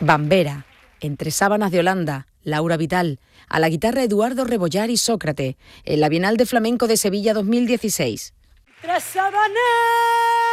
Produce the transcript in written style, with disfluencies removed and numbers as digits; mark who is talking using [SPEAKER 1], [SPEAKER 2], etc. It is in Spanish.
[SPEAKER 1] Bambera, Entre sábanas de Holanda, Laura Vital, a la guitarra Eduardo Rebollar y Sócrates, en la Bienal de Flamenco de Sevilla 2016.
[SPEAKER 2] Tras sábanas